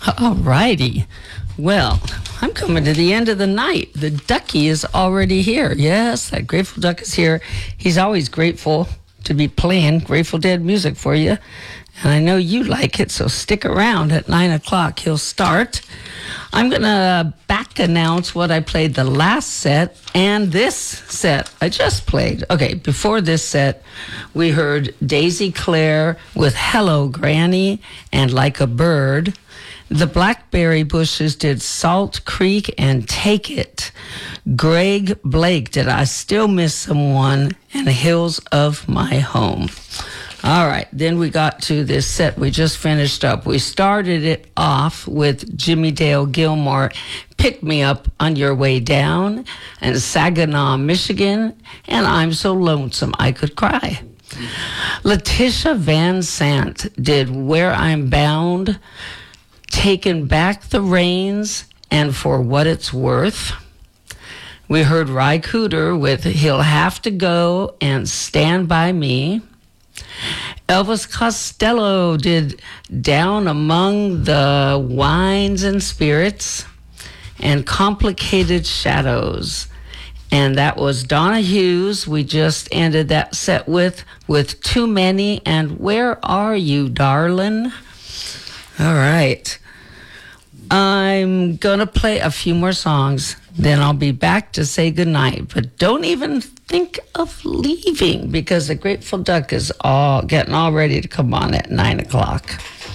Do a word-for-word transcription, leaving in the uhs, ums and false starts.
All righty. Well, I'm coming to the end of the night. The ducky is already here. Yes, that Grateful Duck is here. He's always grateful to be playing Grateful Dead music for you. And I know you like it, so stick around. At nine o'clock, he'll start. I'm going to back announce what I played the last set and this set I just played. Okay, before this set, we heard Daisy Clare with Hello Granny and Like a Bird. The Blackberry Bushes did Salt Creek and Take It. Greg Blake did I Still Miss Someone and Hills of My Home. All right, then we got to this set we just finished up. We started it off with Jimmy Dale Gilmore, Pick Me Up on Your Way Down, and Saginaw, Michigan, and I'm So Lonesome I Could Cry. Letitia Van Sant did Where I'm Bound, Taking Back the Reins, and For What It's Worth. We heard Ry Cooder with He'll Have to Go and Stand By Me. Elvis Costello did Down Among the Wines and Spirits and Complicated Shadows. And that was Donna Hughes. We just ended that set with with Too Many and Where Are You, Darlin'? All right. I'm going to play a few more songs. Then I'll be back to say goodnight. But don't even think of leaving because the Grateful Duck is all getting all ready to come on at nine o'clock.